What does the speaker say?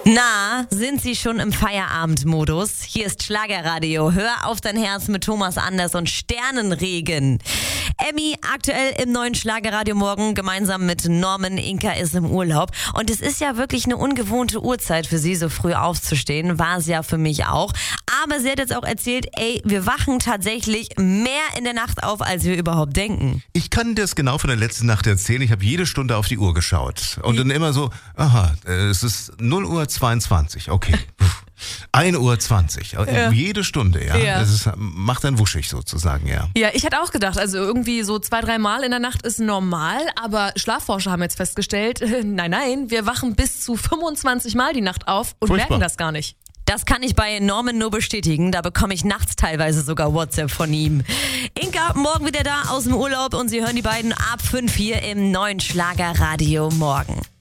Na, sind Sie schon im Feierabendmodus? Hier ist Schlagerradio. Hör auf dein Herz mit Thomas Anders und Sternenregen. Emmy aktuell im neuen Schlagerradio morgen gemeinsam mit Norman. Inka ist im Urlaub. Und es ist ja wirklich eine ungewohnte Uhrzeit für sie, so früh aufzustehen. War es ja für mich auch. Aber sie hat jetzt auch erzählt, wir wachen tatsächlich mehr in der Nacht auf, als wir überhaupt denken. Ich kann das genau von der letzten Nacht erzählen. Ich habe jede Stunde auf die Uhr geschaut. Und dann immer so, es ist 0:22 Uhr, okay. 1:20 Uhr, jede Stunde, ja. Das macht dann wuschig sozusagen, ja. Ja, ich hatte auch gedacht, also irgendwie so 2-3 Mal in der Nacht ist normal, aber Schlafforscher haben jetzt festgestellt, nein, wir wachen bis zu 25 Mal die Nacht auf und merken das gar nicht. Das kann ich bei Norman nur bestätigen. Da bekomme ich nachts teilweise sogar WhatsApp von ihm. Inka, morgen wieder da aus dem Urlaub und Sie hören die beiden ab 5 hier im neuen Schlagerradio morgen.